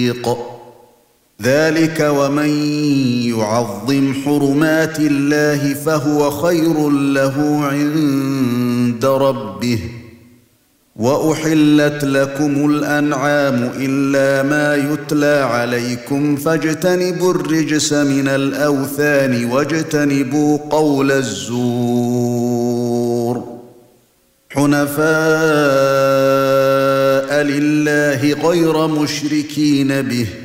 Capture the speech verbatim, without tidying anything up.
ذلك ومن يعظم حرمات الله فهو خير له عند ربه وأحلت لكم الأنعام إلا ما يتلى عليكم فاجتنبوا الرجس من الأوثان واجتنبوا قول الزور حنفاء لله غير مشركين به